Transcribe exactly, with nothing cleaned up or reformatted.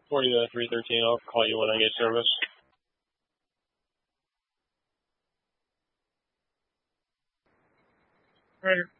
forty to three thirteen. I'll call you when I get service. All right.